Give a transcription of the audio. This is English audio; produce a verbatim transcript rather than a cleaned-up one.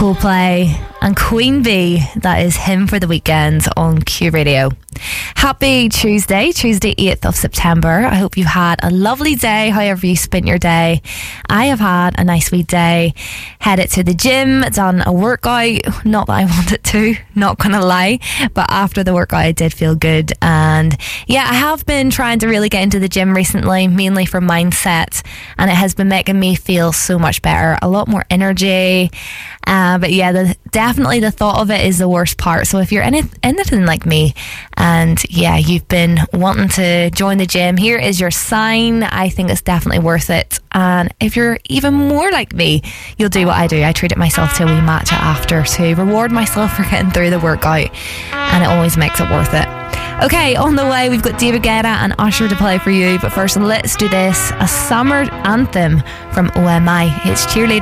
Coldplay and Queen Bee. That is Hymn for the Weekend on Q Radio. Happy Tuesday, Tuesday eighth of September. I hope you had a lovely day, however you spent your day. I have had a nice wee day. Headed to the gym, done a workout. Not that I wanted to, not gonna lie, but after the workout I did feel good. And yeah, I have been trying to really get into the gym recently, mainly for mindset, and it has been making me feel so much better, a lot more energy. Uh, but yeah, the, definitely the thought of it is the worst part. So if you're any, anything like me, and yeah, you've been wanting to join the gym, here is your sign. I think it's definitely worth it. And if you're even more like me, you'll do what I do. I treat it myself to a wee matcha after to reward myself for getting through the workout, and it always makes it worth it. Okay, on the way, we've got David Guetta and Usher to play for you. But first, let's do this. A summer anthem from O M I. It's Cheerleader.